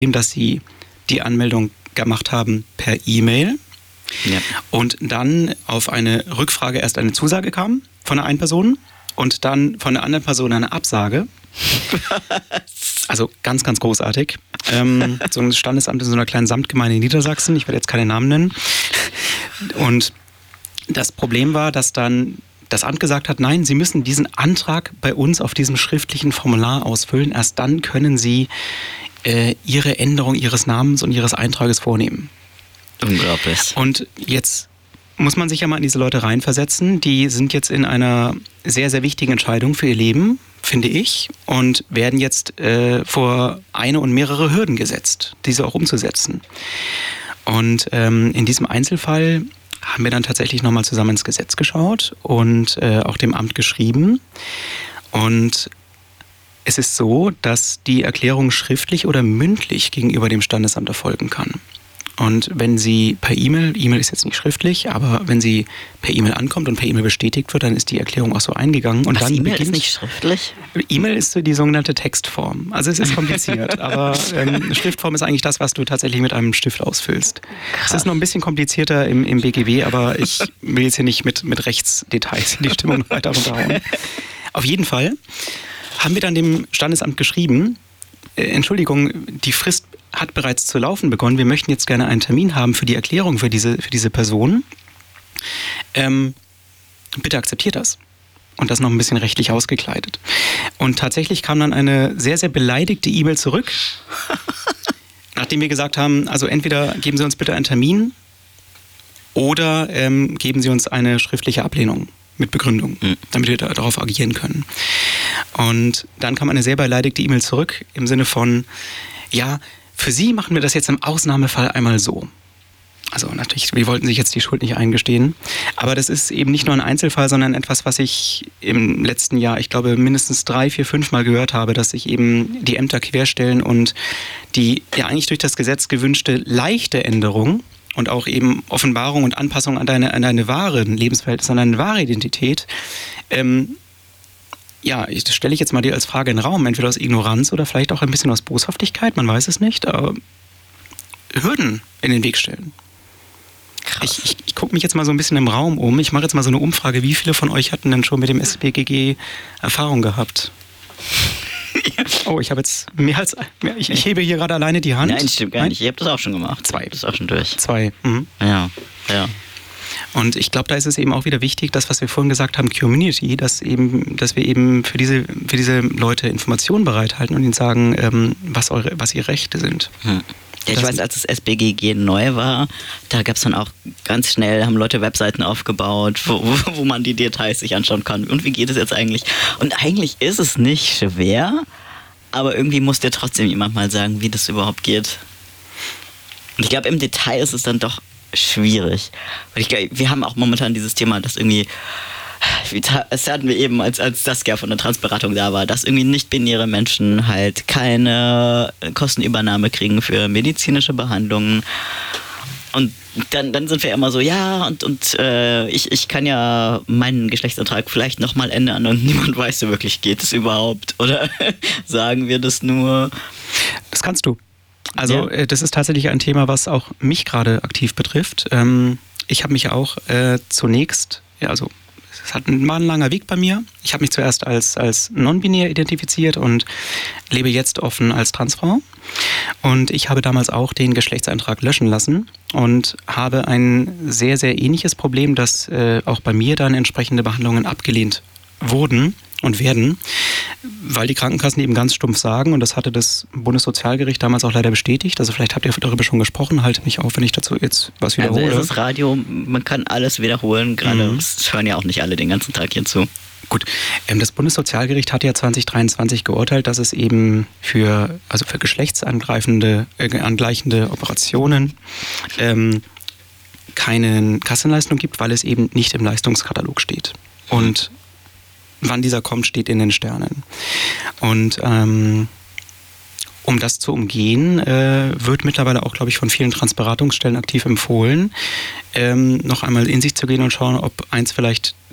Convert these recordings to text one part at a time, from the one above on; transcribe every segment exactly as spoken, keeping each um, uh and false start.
dass sie die Anmeldung gemacht haben per E-Mail ja. und dann auf eine Rückfrage erst eine Zusage kam von der einen Person und dann von der anderen Person eine Absage. Also ganz, ganz großartig. Ähm, so ein Standesamt in so einer kleinen Samtgemeinde in Niedersachsen, ich werde jetzt keine Namen nennen. Und das Problem war, dass dann das Amt gesagt hat, nein, Sie müssen diesen Antrag bei uns auf diesem schriftlichen Formular ausfüllen. Erst dann können Sie äh, Ihre Änderung Ihres Namens und Ihres Eintrages vornehmen. Unglaublich. Und jetzt muss man sich ja mal in diese Leute reinversetzen. Die sind jetzt in einer sehr, sehr wichtigen Entscheidung für ihr Leben, finde ich, und werden jetzt äh, vor eine und mehrere Hürden gesetzt, diese auch umzusetzen. Und ähm, in diesem Einzelfall haben wir dann tatsächlich nochmal zusammen ins Gesetz geschaut und äh, auch dem Amt geschrieben. Und es ist so, dass die Erklärung schriftlich oder mündlich gegenüber dem Standesamt erfolgen kann. Und wenn sie per E-Mail, E-Mail ist jetzt nicht schriftlich, aber wenn sie per E-Mail ankommt und per E-Mail bestätigt wird, dann ist die Erklärung auch so eingegangen. Und Was, dann E-Mail beginnt, ist nicht schriftlich? E-Mail ist so die sogenannte Textform. Also es ist kompliziert, aber ähm, Schriftform ist eigentlich das, was du tatsächlich mit einem Stift ausfüllst. Es ist noch ein bisschen komplizierter im, im B G B, aber ich will jetzt hier nicht mit, mit Rechtsdetails die Stimmung weiter runterhauen. Auf jeden Fall haben wir dann dem Standesamt geschrieben, äh, Entschuldigung, die Frist hat bereits zu laufen begonnen. Wir möchten jetzt gerne einen Termin haben für die Erklärung für diese, für diese Person. Ähm, bitte akzeptiert das. Und das noch ein bisschen rechtlich ausgekleidet. Und tatsächlich kam dann eine sehr, sehr beleidigte E-Mail zurück, nachdem wir gesagt haben, also entweder geben Sie uns bitte einen Termin oder ähm, geben Sie uns eine schriftliche Ablehnung mit Begründung, mhm. damit wir da, darauf agieren können. Und dann kam eine sehr beleidigte E-Mail zurück im Sinne von, ja, für Sie machen wir das jetzt im Ausnahmefall einmal so. Also natürlich, wir wollten sich jetzt die Schuld nicht eingestehen. Aber das ist eben nicht nur ein Einzelfall, sondern etwas, was ich im letzten Jahr, ich glaube, mindestens drei, vier, fünf Mal gehört habe, dass sich eben die Ämter querstellen und die ja eigentlich durch das Gesetz gewünschte leichte Änderung und auch eben Offenbarung und Anpassung an deine, an deine wahre Lebensverhältnisse, an deine wahre Identität, ähm, ja, das stelle ich jetzt mal dir als Frage in den Raum, entweder aus Ignoranz oder vielleicht auch ein bisschen aus Boshaftigkeit, man weiß es nicht, aber Hürden in den Weg stellen. Krass. Ich, ich, ich gucke mich jetzt mal so ein bisschen im Raum um. Ich mache jetzt mal so eine Umfrage. Wie viele von euch hatten denn schon mit dem S B G G Erfahrung gehabt? Oh, ich habe jetzt mehr als... Mehr, ich, ich hebe hier gerade alleine die Hand. Nein, stimmt gar Nein? nicht. Ich habe das auch schon gemacht. Zwei. Das ist auch schon durch. Zwei. Mhm. Ja, ja. Und ich glaube, da ist es eben auch wieder wichtig, das, was wir vorhin gesagt haben, Community, dass eben, dass wir eben für diese, für diese Leute Informationen bereithalten und ihnen sagen, ähm, was eure, was ihre Rechte sind. Hm. Ja, ich weiß, als das S B G G neu war, da gab es dann auch ganz schnell, haben Leute Webseiten aufgebaut, wo, wo man die Details sich anschauen kann. Und wie geht es jetzt eigentlich? Und eigentlich ist es nicht schwer, aber irgendwie muss dir trotzdem jemand mal sagen, wie das überhaupt geht. Und ich glaube, im Detail ist es dann doch schwierig. Weil ich glaube, wir haben auch momentan dieses Thema, dass irgendwie, das hatten wir eben, als, als Saskia von der Transberatung da war, dass irgendwie nicht-binäre Menschen halt keine Kostenübernahme kriegen für medizinische Behandlungen. Und dann, dann sind wir immer so, ja, und, und äh, ich, ich kann ja meinen Geschlechtsantrag vielleicht nochmal ändern und niemand weiß so wirklich, geht es überhaupt? Oder sagen wir das nur? Das kannst du. Also ja. Das ist tatsächlich ein Thema, was auch mich gerade aktiv betrifft. Ähm, ich habe mich auch äh, zunächst, ja, also es hat war ein langer Weg bei mir. Ich habe mich zuerst als, als non-binär identifiziert und lebe jetzt offen als Transfrau. Und ich habe damals auch den Geschlechtseintrag löschen lassen und habe ein sehr, sehr ähnliches Problem, dass äh, auch bei mir dann entsprechende Behandlungen abgelehnt wurden und werden, weil die Krankenkassen eben ganz stumpf sagen, und das hatte das Bundessozialgericht damals auch leider bestätigt, also vielleicht habt ihr darüber schon gesprochen, halte mich auf, wenn ich dazu jetzt was wiederhole. Also es ist Radio, man kann alles wiederholen, gerade mhm. es hören ja auch nicht alle den ganzen Tag hier zu. Gut, ähm, das Bundessozialgericht hat ja zwanzig dreiundzwanzig geurteilt, dass es eben für, also für geschlechtsangreifende, äh, angleichende Operationen ähm, keine Kassenleistung gibt, weil es eben nicht im Leistungskatalog steht. Und wann dieser kommt, steht in den Sternen. Und ähm, um das zu umgehen, äh, wird mittlerweile auch, glaube ich, von vielen Transberatungsstellen aktiv empfohlen, ähm, noch einmal in sich zu gehen und schauen, ob eins vielleicht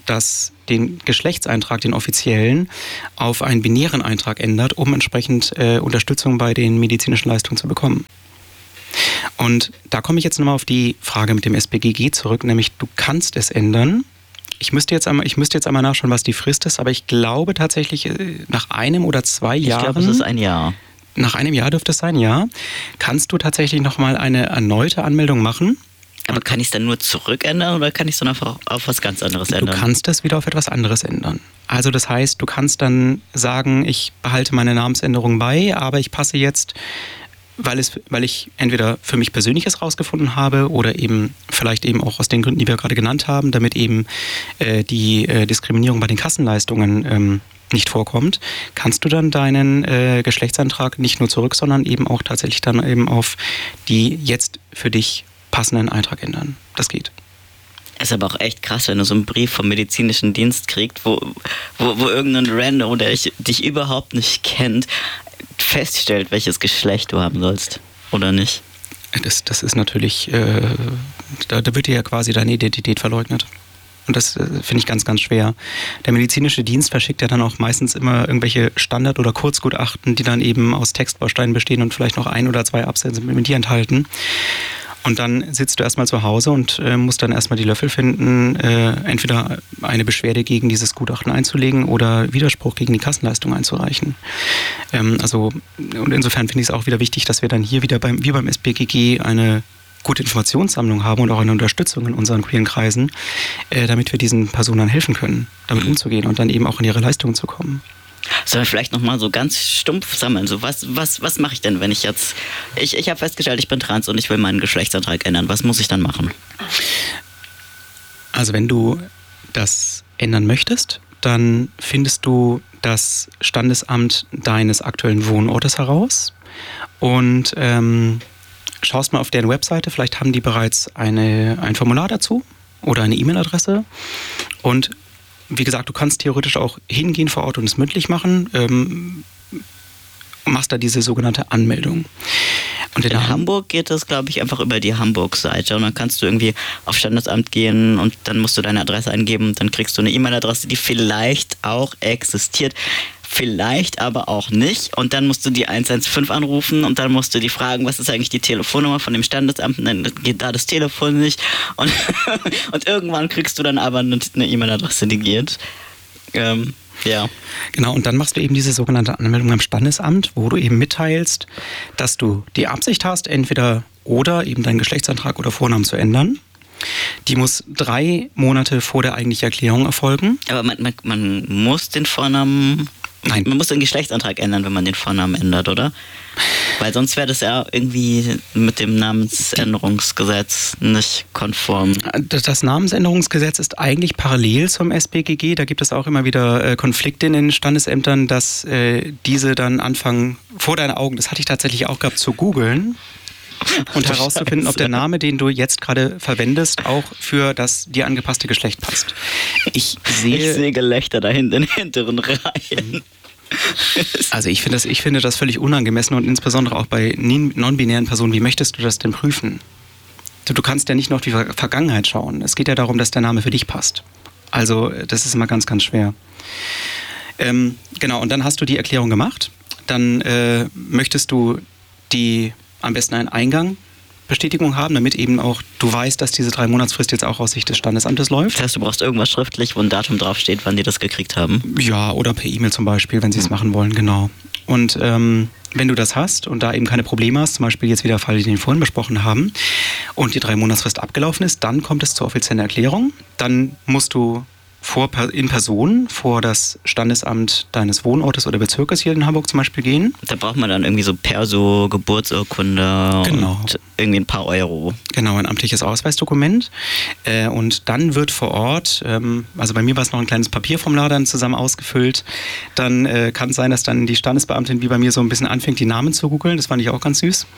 das den Geschlechtseintrag, den offiziellen, auf einen binären Eintrag ändert, um entsprechend äh, Unterstützung bei den medizinischen Leistungen zu bekommen. Und da komme ich jetzt nochmal auf die Frage mit dem S B G G zurück, nämlich du kannst es ändern. Ich müsste jetzt einmal, ich müsste jetzt einmal nachschauen, was die Frist ist, aber ich glaube tatsächlich nach einem oder zwei Jahren. Ich glaube, es ist ein Jahr. Nach einem Jahr dürfte es sein, ja. Kannst du tatsächlich nochmal eine erneute Anmeldung machen. Aber kann ich es dann nur zurückändern oder kann ich es dann einfach auf was ganz anderes ändern? Du kannst das wieder auf etwas anderes ändern. Also das heißt, du kannst dann sagen, ich behalte meine Namensänderung bei, aber ich passe jetzt, weil es, weil ich entweder für mich Persönliches rausgefunden habe oder eben vielleicht eben auch aus den Gründen, die wir gerade genannt haben, damit eben äh, die äh, Diskriminierung bei den Kassenleistungen ähm, nicht vorkommt, kannst du dann deinen äh, Geschlechtsantrag nicht nur zurück, sondern eben auch tatsächlich dann eben auf die jetzt für dich passenden Eintrag ändern. Das geht. Ist aber auch echt krass, wenn du so einen Brief vom medizinischen Dienst kriegst, wo, wo, wo irgendein Random, der ich, dich überhaupt nicht kennt, feststellt, welches Geschlecht du haben sollst. Oder nicht? Das, das ist natürlich, äh, da, da wird dir ja quasi deine Identität verleugnet. Und das äh, finde ich ganz, ganz schwer. Der medizinische Dienst verschickt ja dann auch meistens immer irgendwelche Standard- oder Kurzgutachten, die dann eben aus Textbausteinen bestehen und vielleicht noch ein oder zwei Absätze mit dir enthalten. Und dann sitzt du erstmal zu Hause und äh, musst dann erstmal die Löffel finden, äh, entweder eine Beschwerde gegen dieses Gutachten einzulegen oder Widerspruch gegen die Kassenleistung einzureichen. Ähm, also, und insofern finde ich es auch wieder wichtig, dass wir dann hier wieder beim, wie beim S B G G eine gute Informationssammlung haben und auch eine Unterstützung in unseren queeren Kreisen, äh, damit wir diesen Personen dann helfen können, damit umzugehen und dann eben auch in ihre Leistungen zu kommen. Sollen wir vielleicht nochmal so ganz stumpf sammeln? So, was, was, was mache ich denn, wenn ich jetzt... Ich, ich habe festgestellt, ich bin trans und ich will meinen Geschlechtsantrag ändern. Was muss ich dann machen? Also wenn du das ändern möchtest, dann findest du das Standesamt deines aktuellen Wohnortes heraus und ähm, schaust mal auf deren Webseite. Vielleicht haben die bereits eine, ein Formular dazu oder eine E-Mail-Adresse. Und wie gesagt, du kannst theoretisch auch hingehen vor Ort und es mündlich machen, ähm, machst da diese sogenannte Anmeldung. Und in, in Hamburg geht das, glaube ich, einfach über die Hamburg-Seite und dann kannst du irgendwie auf Standesamt gehen und dann musst du deine Adresse eingeben und dann kriegst du eine E-Mail-Adresse, die vielleicht auch existiert. Vielleicht aber auch nicht. Und dann musst du die eins eins fünf anrufen und dann musst du die fragen, was ist eigentlich die Telefonnummer von dem Standesamt? Und dann geht da das Telefon nicht. Und, und irgendwann kriegst du dann aber eine E-Mail-Adresse, die geht. Ähm, ja. Genau, und dann machst du eben diese sogenannte Anmeldung am Standesamt, wo du eben mitteilst, dass du die Absicht hast, entweder oder eben deinen Geschlechtsantrag oder Vornamen zu ändern. Die muss drei Monate vor der eigentlichen Erklärung erfolgen. Aber man, man, man muss den Vornamen... Nein. Man muss den Geschlechtsantrag ändern, wenn man den Vornamen ändert, oder? Weil sonst wäre das ja irgendwie mit dem Namensänderungsgesetz nicht konform. Das Namensänderungsgesetz ist eigentlich parallel zum S B G G. Da gibt es auch immer wieder äh, Konflikte in den Standesämtern, dass äh, diese dann anfangen, vor deinen Augen, das hatte ich tatsächlich auch gehabt, zu googeln. Und herauszufinden, ob der Name, den du jetzt gerade verwendest, auch für das dir angepasste Geschlecht passt. Ich sehe, ich sehe Gelächter da hinten in den hinteren Reihen. Also ich finde das, ich finde das völlig unangemessen und insbesondere auch bei non-binären Personen. Wie möchtest du das denn prüfen? Du, du kannst ja nicht nur auf die Vergangenheit schauen. Es geht ja darum, dass der Name für dich passt. Also das ist immer ganz, ganz schwer. Ähm, genau, und dann hast du die Erklärung gemacht. Dann äh, möchtest du die am besten einen Eingang Bestätigung haben, damit eben auch du weißt, dass diese drei Monatsfrist jetzt auch aus Sicht des Standesamtes läuft. Das heißt, du brauchst irgendwas schriftlich, wo ein Datum draufsteht, wann die das gekriegt haben? Ja, oder per E-Mail zum Beispiel, wenn sie es mhm. machen wollen, genau. Und ähm, wenn du das hast und da eben keine Probleme hast, zum Beispiel jetzt wieder der Fall, den wir vorhin besprochen haben, und die drei Monatsfrist abgelaufen ist, dann kommt es zur offiziellen Erklärung. Dann musst du vor, in Person vor das Standesamt deines Wohnortes oder Bezirkes hier in Hamburg zum Beispiel gehen. Da braucht man dann irgendwie so Perso, Geburtsurkunde genau. und irgendwie ein paar Euro. Genau, ein amtliches Ausweisdokument. Äh, und dann wird vor Ort, ähm, also bei mir war es noch ein kleines Papierformular dann zusammen ausgefüllt, dann äh, kann es sein, dass dann die Standesbeamtin wie bei mir so ein bisschen anfängt, die Namen zu googeln. Das fand ich auch ganz süß.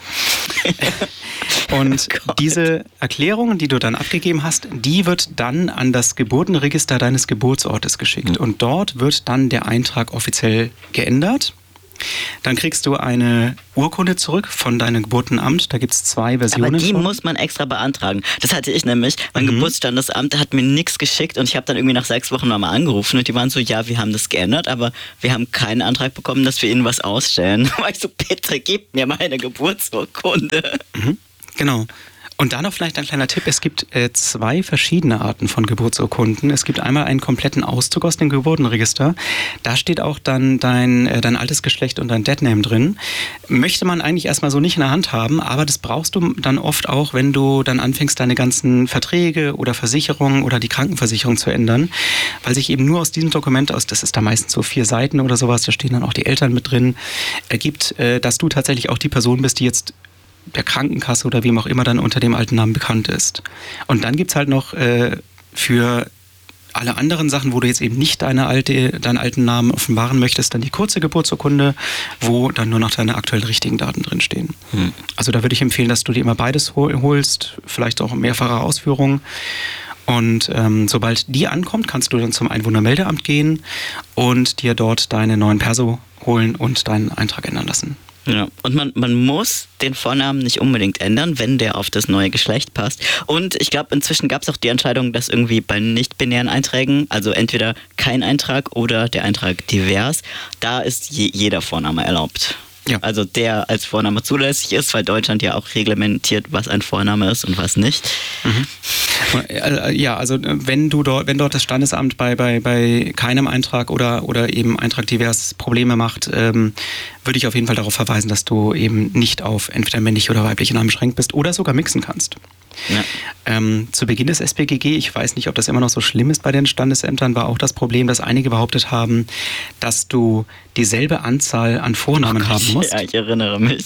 Und oh diese Erklärung, die du dann abgegeben hast, die wird dann an das Geburtenregister deines Geburtsortes geschickt. Mhm. Und dort wird dann der Eintrag offiziell geändert. Dann kriegst du eine Urkunde zurück von deinem Geburtenamt. Da gibt es zwei Versionen. Aber die von. muss man extra beantragen. Das hatte ich nämlich. Mein mhm. Geburtsstandesamt hat mir nichts geschickt und ich habe dann irgendwie nach sechs Wochen nochmal angerufen und die waren so, ja, wir haben das geändert, aber wir haben keinen Antrag bekommen, dass wir ihnen was ausstellen. Da war ich so, bitte gib mir meine Geburtsurkunde. Mhm. Genau. Und da noch vielleicht ein kleiner Tipp, es gibt äh, zwei verschiedene Arten von Geburtsurkunden. Es gibt einmal einen kompletten Auszug aus dem Geburtenregister. Da steht auch dann dein, äh, dein altes Geschlecht und dein Deadname drin. Möchte man eigentlich erstmal so nicht in der Hand haben, aber das brauchst du dann oft auch, wenn du dann anfängst, deine ganzen Verträge oder Versicherungen oder die Krankenversicherung zu ändern, weil sich eben nur aus diesem Dokument, aus, das ist da meistens so vier Seiten oder sowas, da stehen dann auch die Eltern mit drin, ergibt, äh, dass du tatsächlich auch die Person bist, die jetzt der Krankenkasse oder wem auch immer dann unter dem alten Namen bekannt ist. Und dann gibt es halt noch äh, für alle anderen Sachen, wo du jetzt eben nicht deine alte, deinen alten Namen offenbaren möchtest, dann die kurze Geburtsurkunde, wo dann nur noch deine aktuell richtigen Daten drinstehen. Hm. Also da würde ich empfehlen, dass du dir immer beides hol- holst, vielleicht auch in mehrfacher Ausführung. Und ähm, sobald die ankommt, kannst du dann zum Einwohnermeldeamt gehen und dir dort deine neuen Perso holen und deinen Eintrag ändern lassen. Ja, und man, man muss den Vornamen nicht unbedingt ändern, wenn der auf das neue Geschlecht passt. Und ich glaube, inzwischen gab es auch die Entscheidung, dass irgendwie bei nicht-binären Einträgen, also entweder kein Eintrag oder der Eintrag divers, da ist je, jeder Vorname erlaubt. Ja. Also der als Vorname zulässig ist, weil Deutschland ja auch reglementiert, was ein Vorname ist und was nicht. Mhm. Ja, also wenn du dort, wenn dort das Standesamt bei, bei, bei keinem Eintrag oder, oder eben Eintrag divers Probleme macht, ähm, würde ich auf jeden Fall darauf verweisen, dass du eben nicht auf entweder männliche oder weibliche Namen beschränkt bist oder sogar mixen kannst. Ja. Ähm, zu Beginn des S B G G, ich weiß nicht, ob das immer noch so schlimm ist bei den Standesämtern, war auch das Problem, dass einige behauptet haben, dass du dieselbe Anzahl an Vornamen oh Gott, haben musst. Ja, ich erinnere mich.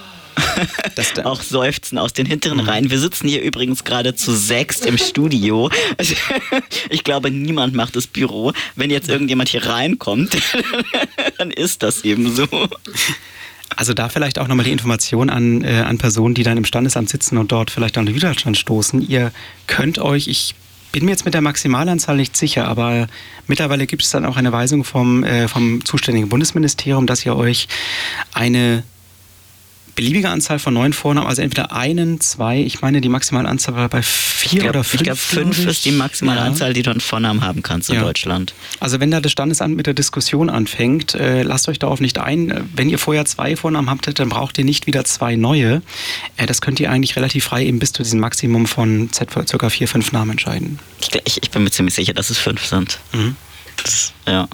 Auch Seufzen aus den hinteren mhm. Reihen. Wir sitzen hier übrigens gerade zu sechst im Studio. Ich glaube, niemand macht das Büro. Wenn jetzt irgendjemand hier reinkommt, dann ist das eben so. Also da vielleicht auch nochmal die Information an, äh, an Personen, die dann im Standesamt sitzen und dort vielleicht an den Widerstand stoßen. Ihr könnt euch, ich bin mir jetzt mit der Maximalanzahl nicht sicher, aber mittlerweile gibt es dann auch eine Weisung vom, äh, vom zuständigen Bundesministerium, dass ihr euch eine beliebige Anzahl von neuen Vornamen, also entweder einen, zwei, ich meine, die maximale Anzahl war bei vier glaub, oder fünf. Ich glaube, fünf ist die maximale ja. Anzahl, die du an Vornamen haben kannst in ja. Deutschland. Also wenn da das Standesamt mit der Diskussion anfängt, äh, lasst euch darauf nicht ein. Wenn ihr vorher zwei Vornamen habt, dann braucht ihr nicht wieder zwei neue. Äh, das könnt ihr eigentlich relativ frei eben bis zu diesem Maximum von ca. vier, fünf Namen entscheiden. Ich, ich, ich bin mir ziemlich sicher, dass es fünf sind. Mhm. Das, ja.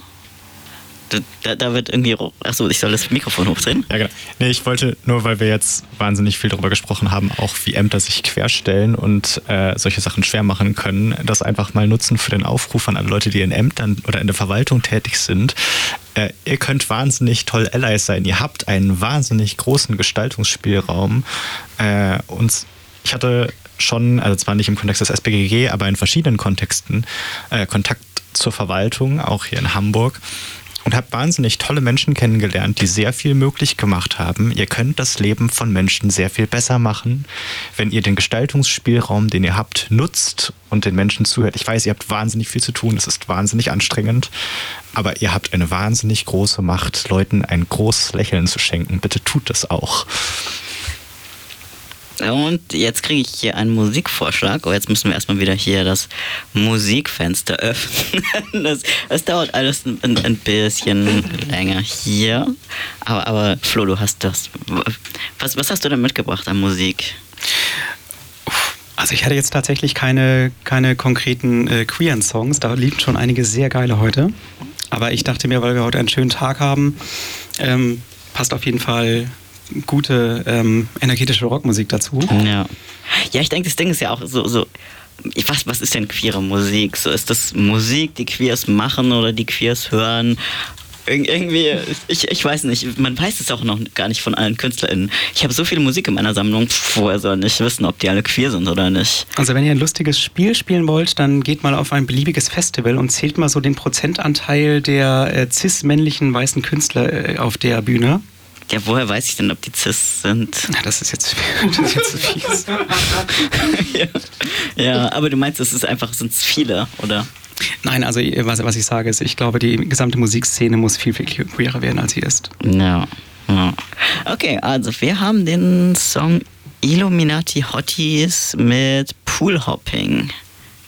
Da, da wird irgendwie... Achso, ich soll das Mikrofon hochdrehen? Ja, genau. Nee, ich wollte nur, weil wir jetzt wahnsinnig viel darüber gesprochen haben, auch wie Ämter sich querstellen und äh, solche Sachen schwer machen können, das einfach mal nutzen für den Aufruf an alle Leute, die in Ämtern oder in der Verwaltung tätig sind. Äh, ihr könnt wahnsinnig toll Allies sein. Ihr habt einen wahnsinnig großen Gestaltungsspielraum. Äh, und ich hatte schon, also zwar nicht im Kontext des S B G G, aber in verschiedenen Kontexten äh, Kontakt zur Verwaltung, auch hier in Hamburg. Und habe wahnsinnig tolle Menschen kennengelernt, die sehr viel möglich gemacht haben. Ihr könnt das Leben von Menschen sehr viel besser machen, wenn ihr den Gestaltungsspielraum, den ihr habt, nutzt und den Menschen zuhört. Ich weiß, ihr habt wahnsinnig viel zu tun, es ist wahnsinnig anstrengend, aber ihr habt eine wahnsinnig große Macht, Leuten ein großes Lächeln zu schenken. Bitte tut das auch. Und jetzt kriege ich hier einen Musikvorschlag. Oh, jetzt müssen wir erstmal wieder hier das Musikfenster öffnen. Das, das dauert alles ein, ein bisschen länger hier. Aber, aber Flo, du hast das. Was, was hast du denn mitgebracht an Musik? Also ich hatte jetzt tatsächlich keine, keine konkreten äh, queeren Songs. Da liefen schon einige sehr geile heute. Aber ich dachte mir, weil wir heute einen schönen Tag haben, ähm, passt auf jeden Fall gute ähm, energetische Rockmusik dazu. Ja, ja, ich denke, das Ding ist ja auch so, so was, was ist denn queere Musik? So, ist das Musik, die Queers machen oder die Queers hören? Ir- irgendwie, ich, ich weiß nicht, man weiß es auch noch gar nicht von allen KünstlerInnen. Ich habe so viel Musik in meiner Sammlung, woher soll nicht wissen, ob die alle queer sind oder nicht. Also wenn ihr ein lustiges Spiel spielen wollt, dann geht mal auf ein beliebiges Festival und zählt mal so den Prozentanteil der äh, cis-männlichen weißen Künstler äh, auf der Bühne. Ja, woher weiß ich denn, ob die cis sind? Na, das ist jetzt, das ist jetzt zu fies. ja. ja, aber du meinst, es ist einfach, sind es viele, oder? Nein, also was, was ich sage ist, ich glaube, die gesamte Musikszene muss viel, viel queerer werden, als sie ist. Ja. ja. Okay, also wir haben den Song Illuminati Hotties mit Pool Hopping.